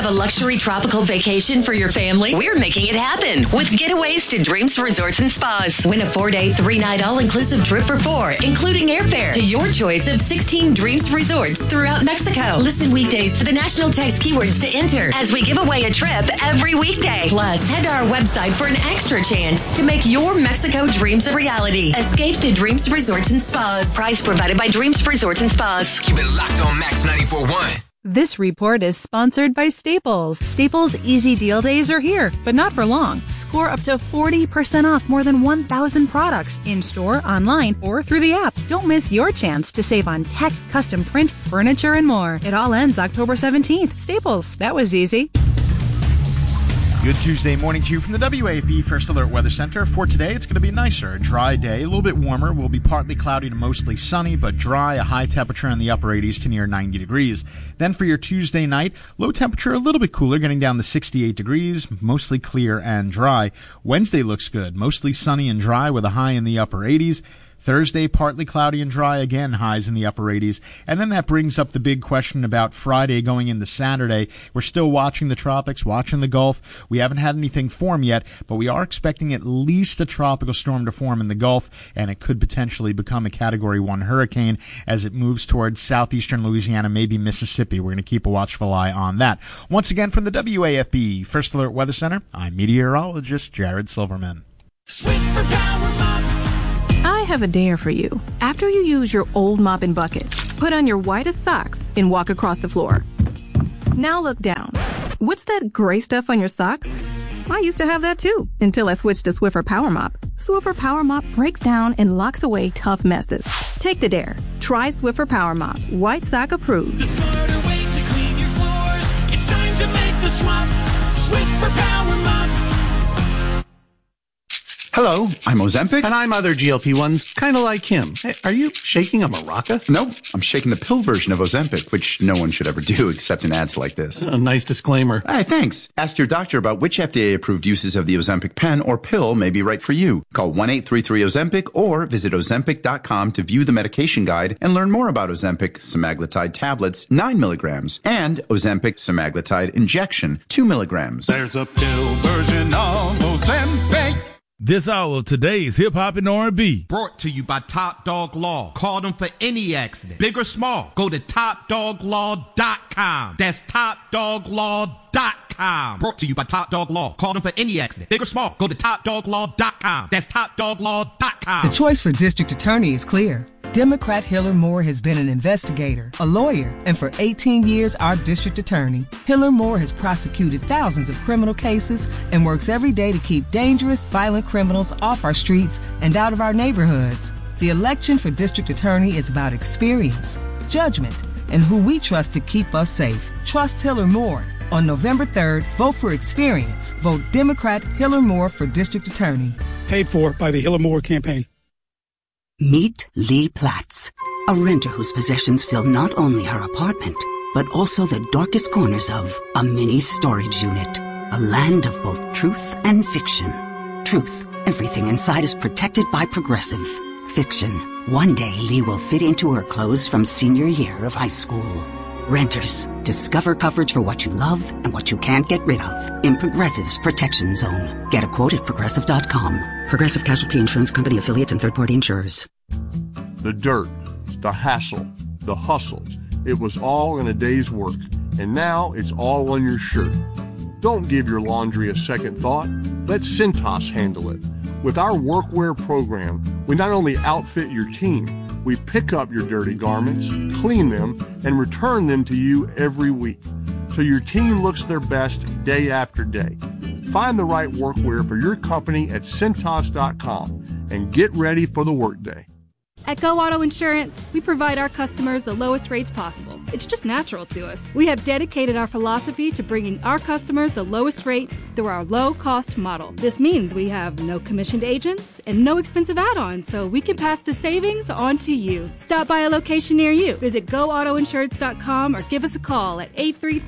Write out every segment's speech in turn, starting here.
of a luxury tropical vacation for your family? We're making it happen with Getaways to Dreams Resorts and Spas. Win a 4-day, 3-night all-inclusive trip for 4, including airfare to your choice of 16 Dreams Resorts throughout Mexico. Listen weekdays for the national text keywords to enter as we give away a trip every weekday. Plus, head to our website for an extra chance to make your Mexico dreams a reality. Escape to Dreams Resorts and Spas. Prize provided by Dreams Resorts and Spas. Keep it locked on Max 94.1. This report is sponsored by Staples. Staples Easy Deal Days are here, but not for long. Score up to 40% off more than 1,000 products in-store, online, or through the app. Don't miss your chance to save on tech, custom print, furniture, and more. It all ends October 17th. Staples. That was easy. Good Tuesday morning to you from the WAFB First Alert Weather Center. For today, it's going to be nicer. A dry day, a little bit warmer. Will be partly cloudy to mostly sunny, but dry. A high temperature in the upper 80s to near 90 degrees. Then for your Tuesday night, low temperature, a little bit cooler, getting down to 68 degrees, mostly clear and dry. Wednesday looks good, mostly sunny and dry with a high in the upper 80s. Thursday, partly cloudy and dry, again, highs in the upper 80s. And then that brings up the big question about Friday going into Saturday. We're still watching the tropics, watching the Gulf. We haven't had anything form yet, but we are expecting at least a tropical storm to form in the Gulf, and it could potentially become a Category 1 hurricane as it moves towards southeastern Louisiana, maybe Mississippi. We're going to keep a watchful eye on that. Once again, from the WAFB First Alert Weather Center, I'm meteorologist Jared Silverman. Sweep for Power Mop. I have a dare for you. After you use your old mop and bucket, put on your whitest socks and walk across the floor. Now look down. What's that gray stuff on your socks? I used to have that too, until I switched to Swiffer Power Mop. Swiffer Power Mop breaks down and locks away tough messes. Take the dare. Try Swiffer Power Mop. White sock approved. The smarter way to clean your floors. It's time to make the swap. Swiffer Power Mop. Hello, I'm Ozempic. And I'm other GLP-1s, kind of like him. Hey, are you shaking a maraca? No, I'm shaking the pill version of Ozempic, which no one should ever do except in ads like this. A nice disclaimer. Hey, thanks. Ask your doctor about which FDA-approved uses of the Ozempic pen or pill may be right for you. Call 1-833-OZEMPIC or visit Ozempic.com to view the medication guide and learn more about Ozempic semaglutide tablets, 9 milligrams, and Ozempic semaglutide injection, 2 milligrams. There's a pill version of Ozempic. This hour of today's Hip Hop and R&B. Brought to you by Top Dog Law. Call them for any accident, big or small. Go to TopDogLaw.com. That's TopDogLaw.com. Brought to you by Top Dog Law. Call them for any accident, big or small. Go to TopDogLaw.com. That's TopDogLaw.com. The choice for district attorney is clear. Democrat Hiller Moore has been an investigator, a lawyer, and for 18 years, our district attorney. Hiller Moore has prosecuted thousands of criminal cases and works every day to keep dangerous, violent criminals off our streets and out of our neighborhoods. The election for district attorney is about experience, judgment, and who we trust to keep us safe. Trust Hiller Moore. On November 3rd, vote for experience. Vote Democrat Hiller Moore for district attorney. Paid for by the Hiller Moore campaign. Meet Lee Platts, a renter whose possessions fill not only her apartment, but also the darkest corners of a mini storage unit. A land of both truth and fiction. Truth, everything inside is protected by Progressive. Fiction, one day Lee will fit into her clothes from senior year of high school. Renters, discover coverage for what you love and what you can't get rid of in Progressive's Protection Zone. Get a quote at Progressive.com. Progressive Casualty Insurance Company affiliates and third-party insurers. The dirt, the hassle, the hustle. It was all in a day's work, and now it's all on your shirt. Don't give your laundry a second thought. Let Cintas handle it. With our workwear program, we not only outfit your team, we pick up your dirty garments, clean them, and return them to you every week, so your team looks their best day after day. Find the right workwear for your company at Cintas.com and get ready for the workday. At Go Auto Insurance, we provide our customers the lowest rates possible. It's just natural to us. We have dedicated our philosophy to bringing our customers the lowest rates through our low-cost model. This means we have no commissioned agents and no expensive add-ons, so we can pass the savings on to you. Stop by a location near you. Visit GoAutoInsurance.com or give us a call at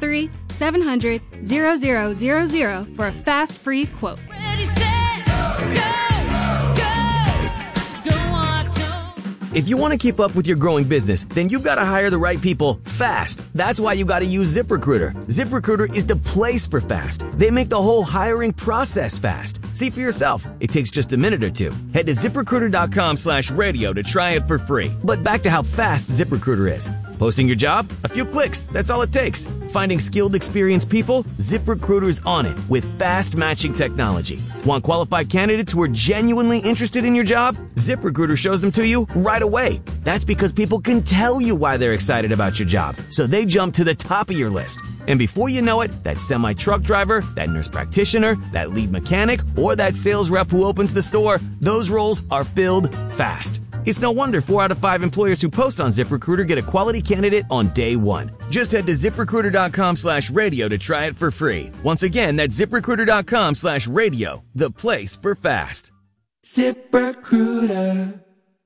833-700-0000 for a fast, free quote. Ready, set, go, go, go Auto. If you want to keep up with your growing business, then you've got to hire the right people fast. That's why you got to use ZipRecruiter. ZipRecruiter is the place for fast. They make the whole hiring process fast. See for yourself. It takes just a minute or two. Head to ZipRecruiter.com/radio to try it for free. But back to how fast ZipRecruiter is. Posting your job? A few clicks. That's all it takes. Finding skilled, experienced people? ZipRecruiter's on it with fast matching technology. Want qualified candidates who are genuinely interested in your job? ZipRecruiter shows them to you right away. That's because people can tell you why they're excited about your job, so they jump to the top of your list. And before you know it, that semi-truck driver, that nurse practitioner, that lead mechanic, or that sales rep who opens the store, those roles are filled fast. It's no wonder 4 out of 5 employers who post on ZipRecruiter get a quality candidate on day one. Just head to ZipRecruiter.com/radio to try it for free. Once again, that's ZipRecruiter.com/radio, the place for fast. ZipRecruiter.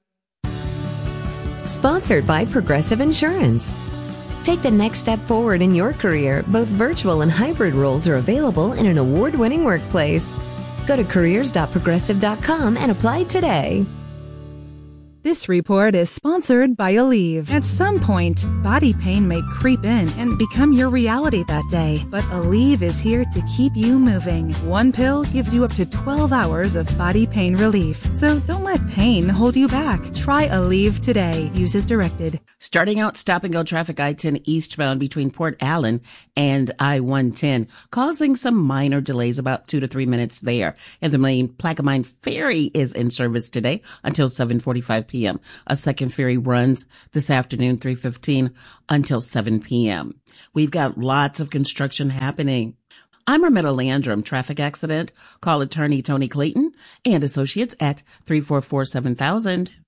Sponsored by Progressive Insurance. Take the next step forward in your career. Both virtual and hybrid roles are available in an award-winning workplace. Go to careers.progressive.com and apply today. This report is sponsored by Aleve. At some point, body pain may creep in and become your reality that day. But Aleve is here to keep you moving. One pill gives you up to 12 hours of body pain relief. So don't let pain hold you back. Try Aleve today. Use as directed. Starting out stop-and-go traffic I-10 eastbound between Port Allen and I-110, causing some minor delays, about 2 to 3 minutes there. And the main Plaquemine Ferry is in service today until 7:45 p.m. A second ferry runs this afternoon, 3:15 until 7 p.m. We've got lots of construction happening. I'm Rametta Landrum. Traffic accident? Call attorney Tony Clayton and associates at 344-7000.